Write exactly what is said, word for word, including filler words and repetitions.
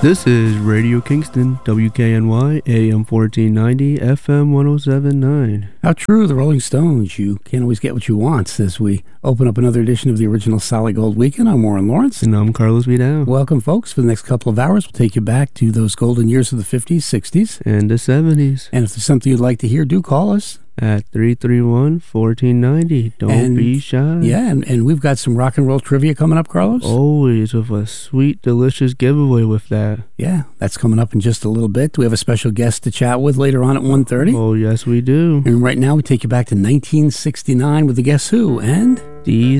This is Radio Kingston, W K N Y, A M fourteen ninety, F M ten seventy-nine. How true, the Rolling Stones. You can't always get what you want. As we open up another edition of the original Solid Gold Weekend, I'm Warren Lawrence. And I'm Carlos Vidal. Welcome, folks. For the next couple of hours, we'll take you back to those golden years of the fifties, sixties. And the seventies. And if there's something you'd like to hear, do call us. At three three one, one four nine zero. Don't and, be shy. Yeah, and, and we've got some rock and roll trivia coming up, Carlos. Always with a sweet, delicious giveaway with that. Yeah, that's coming up in just a little bit. We have a special guest to chat with later on at one thirty. Oh, yes, we do. And right now we take you back to nineteen sixty-nine with the Guess Who and... These